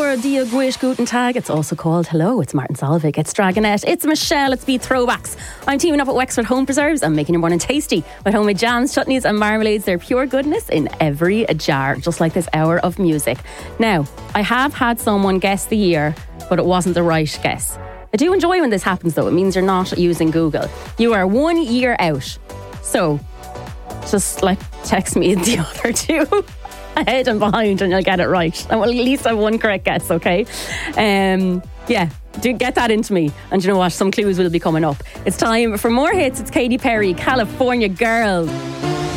Bonjour, dia gwish, guten tag. It's also called hello. It's Martin Solveig. It's Dragonette. It's Michelle. It's Beat Throwbacks. I'm teaming up at Wexford Home Preserves. I'm making your morning tasty with homemade jams, chutneys and marmalades. They're pure goodness in every jar, just like this hour of music. Now, I have had someone guess the year, but it wasn't the right guess. I do enjoy when this happens though. It means you're not using Google. You are 1 year out. So, just text me the other two ahead and behind and you'll get it right. And well, at least I have one correct guess, okay? Do get that into me. And you know what? Some clues will be coming up. It's time for more hits. It's Katy Perry, California Girl.